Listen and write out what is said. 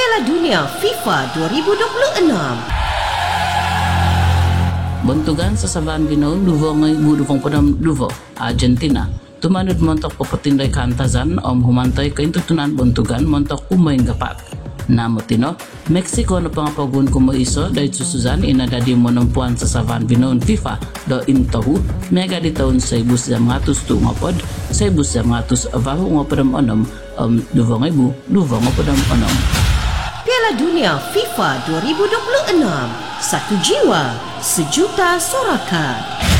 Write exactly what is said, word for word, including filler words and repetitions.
Piala Dunia FIFA dua ribu dua puluh enam. Bentugan sa saban binon luvo ngay buduvong padam luvo Argentina. Tumanod montok papatinday kantazan om humantay kaintutunan bentugan montok umay gapat. Namutino, Mexico na pangapagun kumaiso dahil susuzan inadadi mo ng puan sa savan binon FIFA do imtahu mega di taon sa ibus sa mga tus tu ngapod sa ibus sa mga tus avahu ngapadam onom om luvo ngay bu luvo ngapadam onom. Piala Dunia FIFA dua ribu dua puluh enam. Satu jiwa, sejuta sorakan.